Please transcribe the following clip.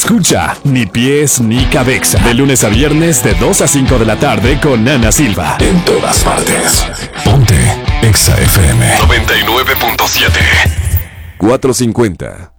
Escucha Ni Pies ni Cabeza. De lunes a viernes de 2 a 5 de la tarde con Ana Silva. En todas partes. Ponte Exa FM 99.7 450.